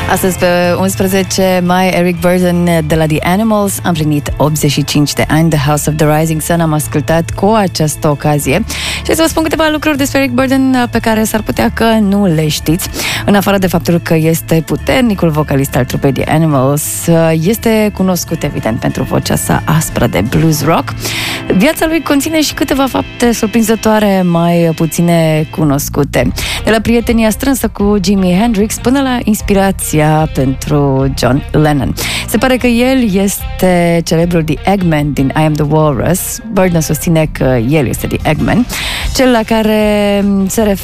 Astăzi, pe 11 mai, Eric Burdon de la The Animals a împlinit 85 de ani. The House of the Rising Sun am ascultat cu această ocazie. Și să vă spun câteva lucruri despre Eric Burdon pe care s-ar putea că nu le știți. În afară de faptul că este puternicul vocalist al trupei The Animals, este cunoscut, evident, pentru vocea sa aspră de blues rock. Viața lui conține și câteva fapte surprinzătoare mai puține cunoscute. De la prietenia strânsă cu Jimi Hendrix până la inspirația pentru John Lennon. Se pare că el este celebrul The Eggman din I Am the Walrus. Burdon susține că el este The Eggman, cel la care se referă